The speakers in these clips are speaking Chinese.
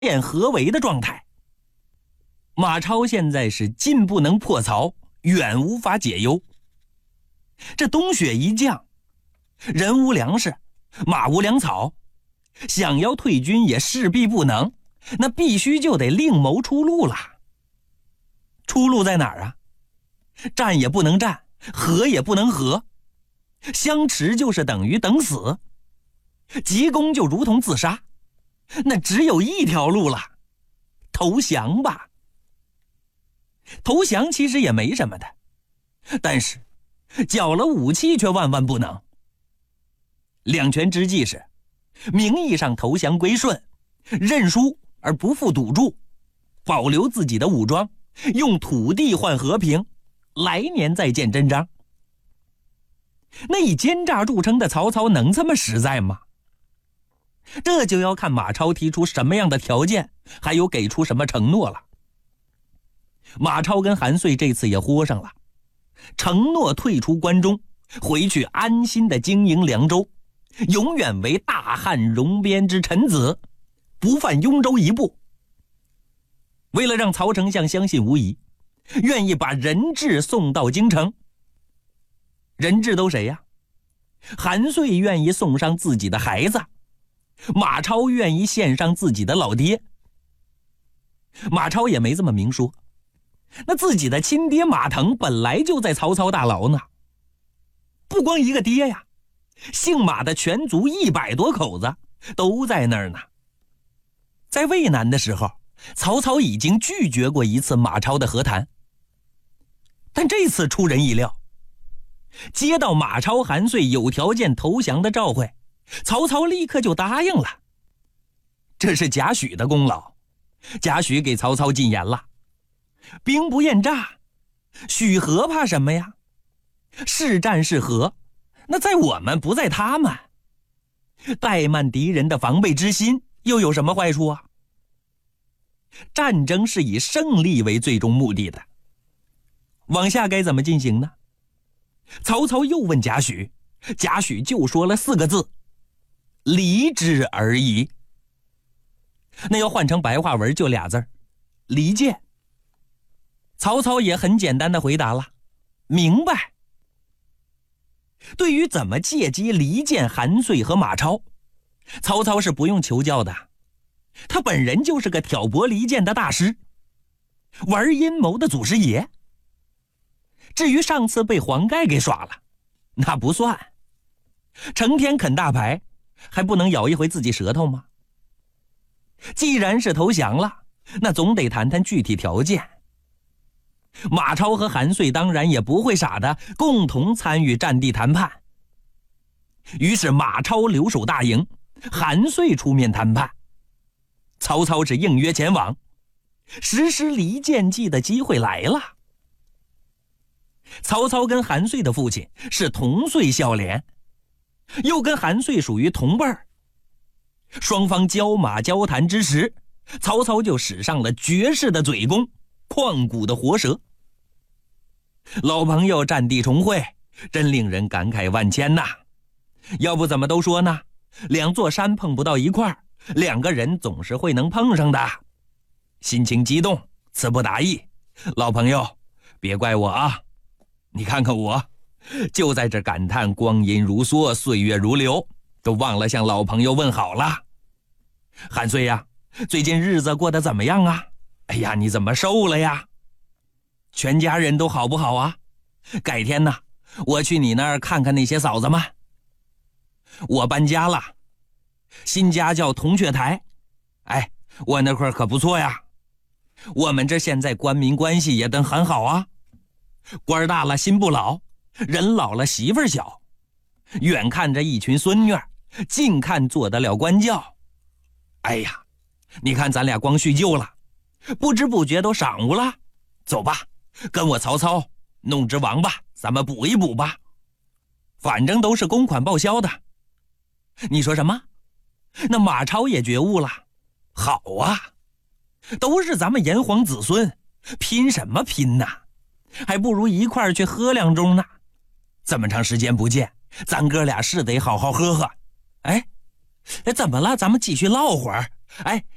变合围的状态。马超现在是进不能破曹，远无法解忧。这冬雪一降，人无粮食，马无粮草，想要退军也势必不能，那必须就得另谋出路了。出路在哪儿啊？战也不能战，和也不能和，相持就是等于等死，急攻就如同自杀，那只有一条路了，投降吧。投降其实也没什么的，但是缴了武器却万万不能。两全之计是名义上投降归顺，认输而不负赌注，保留自己的武装，用土地换和平，来年再见真章。那以奸诈著称的曹操能这么实在吗？这就要看马超提出什么样的条件，还有给出什么承诺了。马超跟韩遂这次也豁上了，承诺退出关中，回去安心的经营凉州，永远为大汉戎边之臣子，不犯雍州一步。为了让曹丞相相信无疑，愿意把人质送到京城。人质都谁呀？韩遂愿意送上自己的孩子，马超愿意献上自己的老爹。马超也没这么明说，那自己的亲爹马腾本来就在曹操大牢呢，不光一个爹呀，姓马的全族100多口子都在那儿呢。在渭南的时候，曹操已经拒绝过一次马超的和谈，但这次出人意料，接到马超、韩遂有条件投降的召会，曹操立刻就答应了。这是贾诩的功劳，贾诩给曹操进言了，兵不厌诈，许和怕什么呀？是战是和，那在我们不在他们，怠慢敌人的防备之心又有什么坏处啊？战争是以胜利为最终目的的，往下该怎么进行呢？曹操又问贾诩，贾诩就说了4个字：离之而已。那要换成白话文就俩字：离间。曹操也很简单的回答了，明白。对于怎么借机离间韩遂和马超，曹操是不用求教的，他本人就是个挑拨离间的大师，玩阴谋的祖师爷。至于上次被黄盖给耍了，那不算，成天啃大牌，还不能咬一回自己舌头吗？既然是投降了，那总得谈谈具体条件。马超和韩遂当然也不会傻的，共同参与战地谈判。于是马超留守大营，韩遂出面谈判。曹操是应约前往，实施离间计的机会来了。曹操跟韩遂的父亲是同岁孝廉，又跟韩遂属于同辈儿，双方交马交谈之时，曹操就使上了绝世的嘴功，旷古的活舌。老朋友战地重会，真令人感慨万千呐。要不怎么都说呢，两座山碰不到一块儿，两个人总是会能碰上的。心情激动，词不达意，老朋友别怪我啊。你看看我，就在这感叹光阴如梭，岁月如流，都忘了向老朋友问好了。韩遂呀，最近日子过得怎么样啊？哎呀，你怎么瘦了呀？全家人都好不好啊？改天呢，我去你那儿看看那些嫂子们。我搬家了，新家叫铜雀台，哎，我那块可不错呀。我们这现在官民关系也都很好啊。官大了心不老，人老了媳妇小，远看着一群孙女，近看做得了官教。哎呀，你看咱俩光叙旧了，不知不觉都晌午了。走吧，跟我曹操弄只王八，咱们补一补吧。反正都是公款报销的。你说什么？那马超也觉悟了。好啊，都是咱们炎黄子孙，拼什么拼呢？还不如一块儿去喝2盅呢。这么长时间不见，咱哥俩是得好好喝喝。哎，怎么了？咱们继续唠会儿。哎，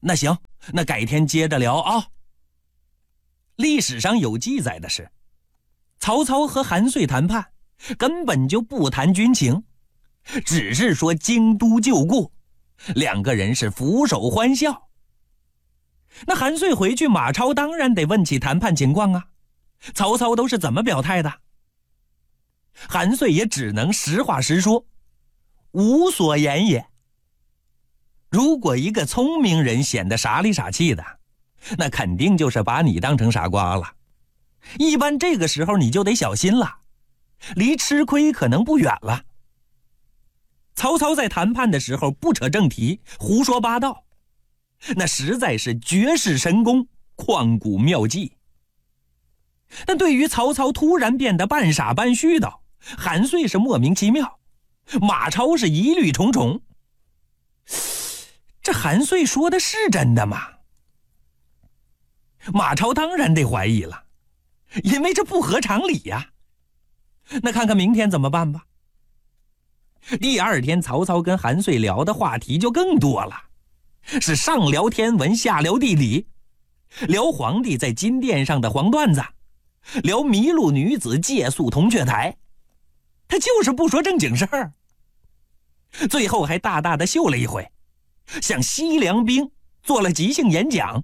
那行，那改天接着聊啊。历史上有记载的是，曹操和韩遂谈判根本就不谈军情，只是说京都旧故，两个人是俯首欢笑。那韩遂回去，马超当然得问起谈判情况啊，曹操都是怎么表态的？韩遂也只能实话实说，无所言也。如果一个聪明人显得傻里傻气的，那肯定就是把你当成傻瓜了。一般这个时候你就得小心了，离吃亏可能不远了。曹操在谈判的时候不扯正题，胡说八道，那实在是绝世神功，旷古妙技。但对于曹操突然变得半傻半絮叨，韩遂是莫名其妙，马超是疑虑重重。这韩遂说的是真的吗？马超当然得怀疑了，因为这不合常理呀。那看看明天怎么办吧。第二天，曹操跟韩遂聊的话题就更多了，是上聊天文，下聊地理，聊皇帝在金殿上的黄段子，聊麋鹿女子借宿铜雀台，他就是不说正经事儿。最后还大大的秀了一回，向西凉兵做了即兴演讲。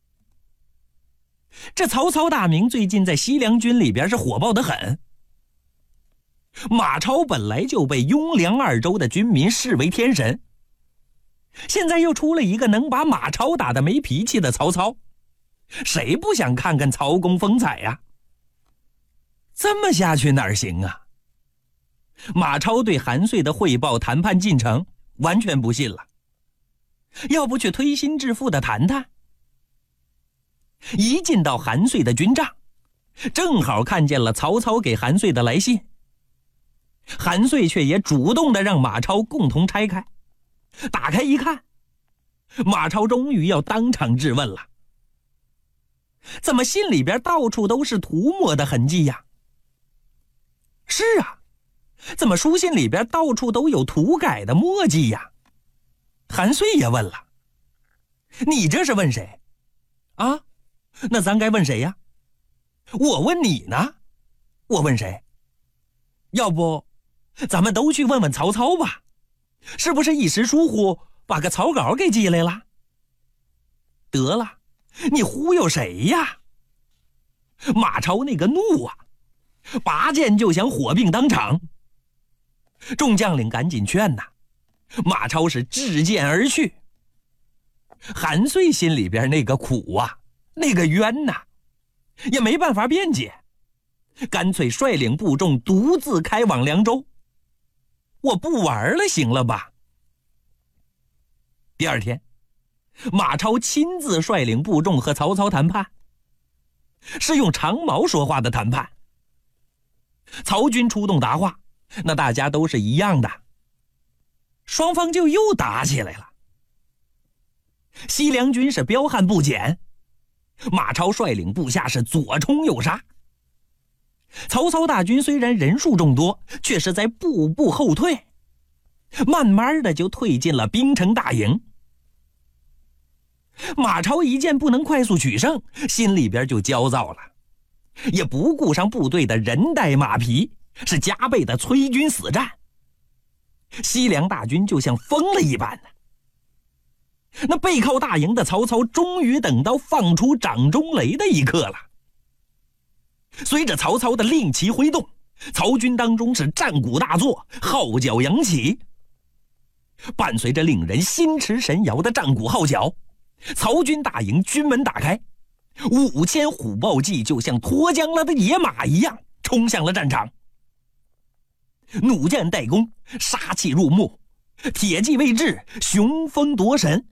这曹操大名最近在西凉军里边是火爆得很。马超本来就被雍凉二州的军民视为天神，现在又出了一个能把马超打得没脾气的曹操，谁不想看看曹公风采呀？这么下去哪行啊？马超对韩遂的汇报谈判进程完全不信了，要不去推心置腹的谈谈？一进到韩遂的军帐，正好看见了曹操给韩遂的来信，韩遂却也主动的让马超共同拆开，打开一看，马超终于要当场质问了：怎么信里边到处都是涂抹的痕迹呀？是啊，怎么书信里边到处都有涂改的墨迹呀？韩遂也问了：你这是问谁啊？那咱该问谁呀？我问你呢，我问谁？要不咱们都去问问曹操吧，是不是一时疏忽把个草稿给寄来了？得了，你忽悠谁呀？马超那个怒啊，拔剑就想火并当场。众将领赶紧劝呐，马超是掷剑而去。韩遂心里边那个苦啊，那个冤呐，也没办法辩解，干脆率领部众独自开往凉州。我不玩了，行了吧？第二天，马超亲自率领部众和曹操谈判，是用长矛说话的谈判。曹军出动答话，那大家都是一样的，双方就又打起来了。西凉军是彪悍不减，马超率领部下是左冲右杀。曹操大军虽然人数众多，却是在步步后退，慢慢的就退进了兵城大营。马超一见不能快速取胜，心里边就焦躁了，也不顾上部队的人带马匹，是加倍的催军死战。西凉大军就像疯了一般呢。那背靠大营的曹操终于等到放出掌中雷的一刻了。随着曹操的令旗挥动，曹军当中是战鼓大作，号角扬起。伴随着令人心驰神摇的战鼓号角，曹军大营军门打开，5000虎豹骑就像脱缰了的野马一样冲向了战场。弩箭带弓，杀气入目，铁骑未至，雄风夺神。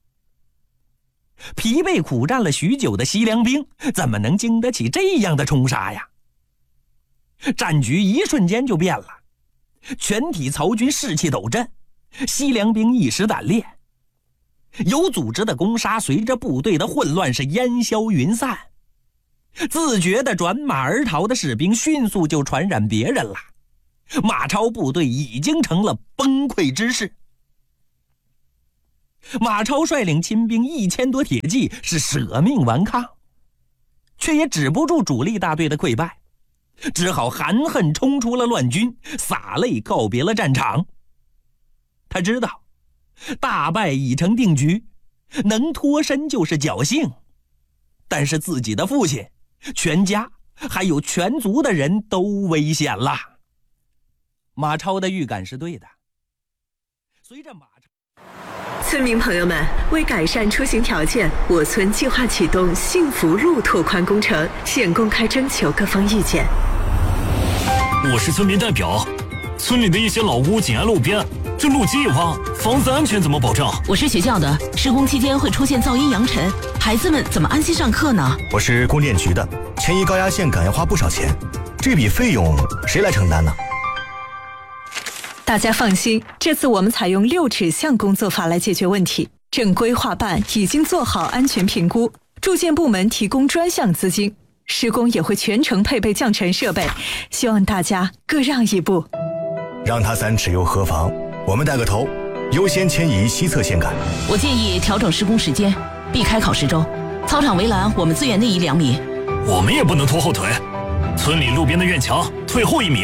疲惫苦战了许久的西凉兵怎么能经得起这样的冲杀呀？战局一瞬间就变了，全体曹军士气陡振，西凉兵一时胆裂。有组织的攻杀随着部队的混乱是烟消云散，自觉的转马而逃的士兵迅速就传染别人了。马超部队已经成了崩溃之势。 马超率领亲兵1000多铁骑，是舍命顽抗，却也止不住主力大队的溃败，只好含恨冲出了乱军，洒泪告别了战场。他知道大败已成定局，能脱身就是侥幸，但是自己的父亲、全家还有全族的人都危险了。马超的预感是对的。随着马超， 村民朋友们，为改善出行条件，我村计划启动幸福路拓宽工程，现公开征求各方意见。 我是村民代表，村里的一些老屋紧挨路边，这路基一挖，房子安全怎么保障？ 我是学校的，施工期间会出现噪音扬尘，孩子们怎么安心上课呢？ 我是供电局的，迁移高压线杆要花不少钱，这笔费用谁来承担呢？ 大家放心，这次我们采用6指向工作法来解决问题。正规划办已经做好安全评估，住建部门提供专项资金，施工也会全程配备降尘设备，希望大家各让一步。 让他3尺又何妨？我们带个头，优先迁移西侧线杆。 我建议调整施工时间，避开考试周。操场围栏我们最远内移2米。 我们也不能拖后腿，村里路边的院墙退后1米。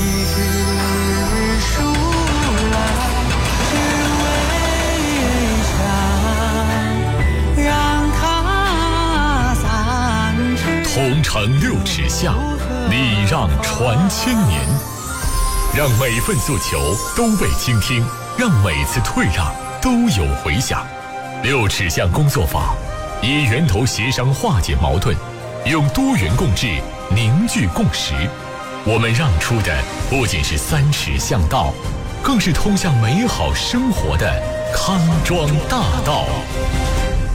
同城6尺下，礼让传千年，让每份诉求都被倾听，让每次退让都有回响。6尺向工作法以源头协商化解矛盾，用多元共治凝聚共识。我们让出的不仅是3尺向道，更是通向美好生活的康庄大道。